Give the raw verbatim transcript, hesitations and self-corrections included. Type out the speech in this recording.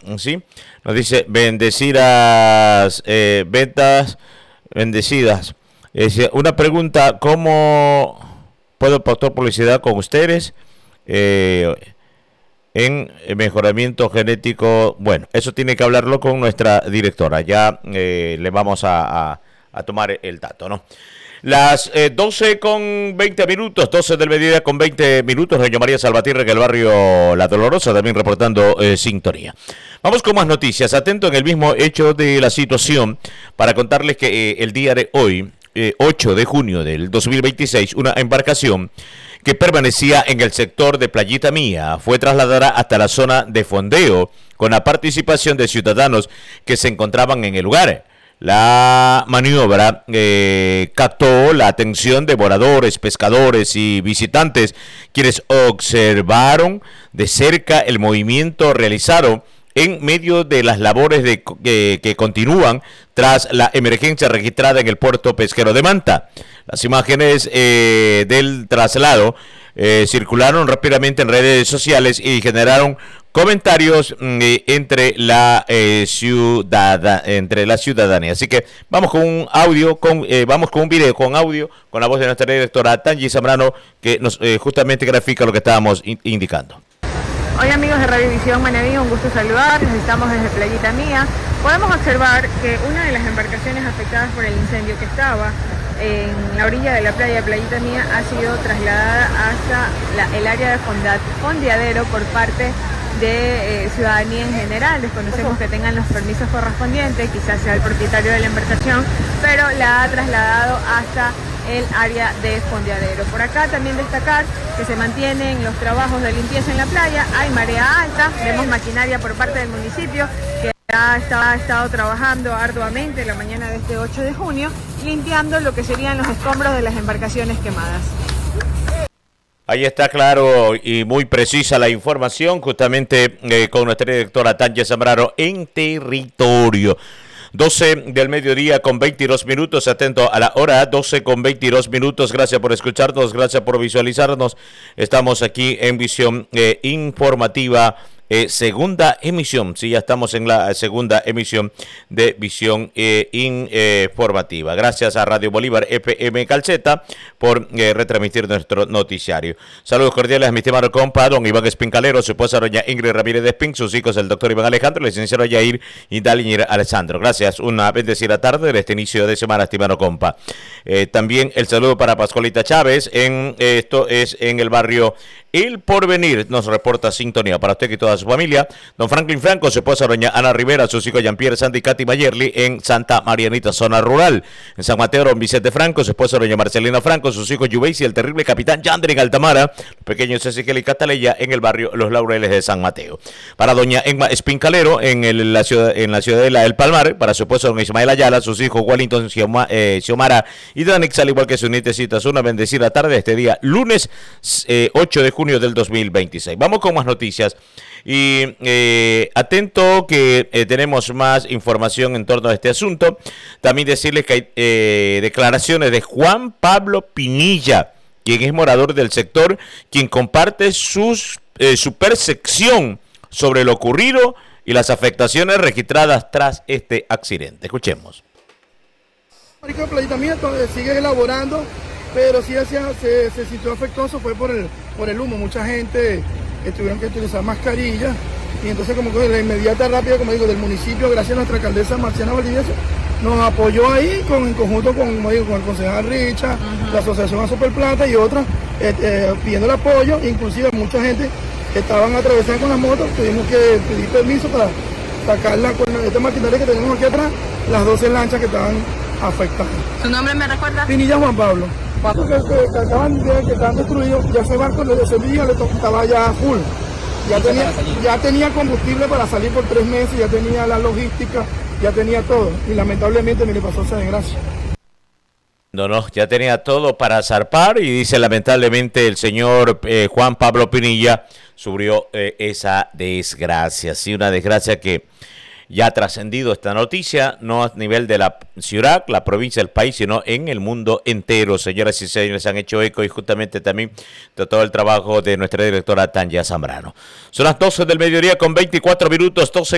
¿sí? Nos dice, bendecidas eh, ventas, bendecidas. Es una pregunta, ¿cómo puedo pautar publicidad con ustedes eh, en mejoramiento genético? Bueno, eso tiene que hablarlo con nuestra directora. Ya eh, le vamos a, a, a tomar el dato, ¿no? Las eh, doce con veinte minutos, doce del mediodía con veinte minutos, doña María Salvatierra, que el barrio La Dolorosa, también reportando eh, sintonía. Vamos con más noticias. Atento en el mismo hecho de la situación para contarles que eh, el día de hoy, eh, ocho de junio del dos mil veintiséis, una embarcación que permanecía en el sector de Playita Mía fue trasladada hasta la zona de fondeo con la participación de ciudadanos que se encontraban en el lugar. La maniobra eh, captó la atención de moradores, pescadores y visitantes, quienes observaron de cerca el movimiento realizado en medio de las labores de, eh, que continúan tras la emergencia registrada en el puerto pesquero de Manta. Las imágenes eh, del traslado eh, circularon rápidamente en redes sociales y generaron comentarios eh, entre la eh, ciudad entre la ciudadanía. Así que vamos con un audio, con eh, vamos con un video con audio con la voz de nuestra directora Tangi Zambrano, que nos eh, justamente grafica lo que estábamos in indicando. Hoy, amigos de Radio Visión Manaví, un gusto saludarles. Estamos desde Playita Mía. Podemos observar que una de las embarcaciones afectadas por el incendio que estaba en la orilla de la playa Playita Mía ha sido trasladada hasta la, el área de fondeadero por parte de eh, ciudadanía en general. Desconocemos que tengan los permisos correspondientes, quizás sea el propietario de la embarcación, pero la ha trasladado hasta el área de fondeadero. Por acá también destacar que se mantienen los trabajos de limpieza en la playa, hay marea alta, vemos maquinaria por parte del municipio que ha estado, ha estado trabajando arduamente la mañana de este ocho de junio, limpiando lo que serían los escombros de las embarcaciones quemadas. Ahí está claro y muy precisa la información, justamente eh, con nuestra directora Tangi Zambrano en territorio. doce del mediodía con veintidós minutos, atento a la hora, doce con veintidós minutos. Gracias por escucharnos, gracias por visualizarnos. Estamos aquí en Visión eh, Informativa. Eh, segunda emisión, sí, ya estamos en la segunda emisión de Visión eh, Informativa. Gracias a Radio Bolívar F M Calceta por eh, retransmitir nuestro noticiario. Saludos cordiales a mi estimado compa, don Iván Espincalero, su esposa doña Ingrid Ramírez de Espín, sus hijos el doctor Iván Alejandro, el licenciado Yair y Daliñir Alessandro. Gracias, una bendecida tarde de este inicio de semana, estimado compa. Eh, también el saludo para Pascualita Chávez, en eh, esto es en el barrio El Porvenir, nos reporta sintonía para usted y toda su familia. Don Franklin Franco, su esposa doña Ana Rivera, sus hijos Jean-Pierre, Sandy y Katy Mayerly en Santa Marianita, zona rural. En San Mateo, don Vicente Franco, su esposa doña Marcelina Franco, sus hijos Yubeis y el terrible capitán Yandri en Altamara, los pequeños Ezequiel y Cataleya en el barrio Los Laureles de San Mateo. Para doña Emma Espincalero en, el, la, ciudad, en la ciudadela del Palmar, para su esposo don Ismael Ayala, sus hijos Wellington, Xioma, eh, Xiomara y Danix, al igual que sus nietecitas. Una bendecida tarde este día, lunes eh, ocho de junio del dos mil veintiséis. Vamos con más noticias. Y eh, atento que eh, tenemos más información en torno a este asunto. También decirles que hay eh, declaraciones de Juan Pablo Pinilla, quien es morador del sector, quien comparte sus, eh, su percepción sobre lo ocurrido y las afectaciones registradas tras este accidente. Escuchemos. El planitamiento sigue elaborando, pero sí se, se, se sintió afectuoso fue por el, por el humo. Mucha gente que tuvieron que utilizar mascarillas y entonces como que la inmediata rápida, como digo, del municipio, gracias a nuestra alcaldesa Marciana Valdivieso, nos apoyó ahí con, en conjunto con, como digo, con el concejal Richard, uh-huh. la asociación Superplata y otras, eh, eh, pidiendo el apoyo, inclusive mucha gente que estaban atravesando con las motos, tuvimos que pedir permiso para sacarla con esta maquinaria que tenemos aquí atrás, las doce lanchas que estaban afectadas. ¿Su nombre me recuerda? Pinilla Juan Pablo. Cuando que, que, que acaban de que están destruidos, ya ese barco de Sevilla le estaba ya full. Ya tenía, ya tenía combustible para salir por tres meses, ya tenía la logística, ya tenía todo. Y lamentablemente me le pasó esa desgracia. No, no, ya tenía todo para zarpar y dice lamentablemente el señor eh, Juan Pablo Pinilla sufrió eh, esa desgracia. Sí, una desgracia que ya ha trascendido esta noticia, no a nivel de la ciudad, la provincia, el país, sino en el mundo entero. Señoras y señores, han hecho eco y justamente también de todo el trabajo de nuestra directora Tangi Zambrano. Son las doce del mediodía con veinticuatro minutos, doce